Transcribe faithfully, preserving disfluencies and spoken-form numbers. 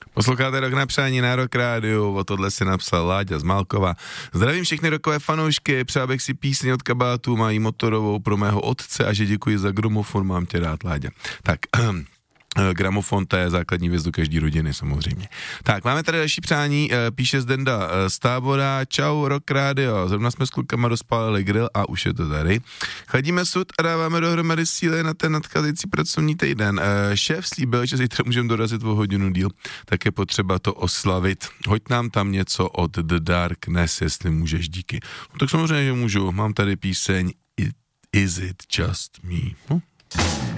Posloucháte Rock na přání na Rock Rádiu, o tohle si napsal Láďa z Malkova. Zdravím všechny rockové fanoušky, přál bych si písně od Kabátu, mají motorovou pro mého otce a že děkuji za gramofon, mám tě rád, Láďa. Tak, gramofon, to je základní věc do každé rodiny samozřejmě. Tak, máme tady další přání, píše Zdenda z Tábora, čau Rock Radio, zrovna jsme s klukama rozpálili grill a už je to tady. Chladíme sud a dáváme dohromady síly na ten nadcházející pracovní týden. Šéf slíbil, že zítra můžeme dorazit o hodinu díl, tak je potřeba to oslavit. Hoď nám tam něco od The Darkness, jestli můžeš, díky. No, tak samozřejmě, že můžu, mám tady píseň Is It Just Me? Hm?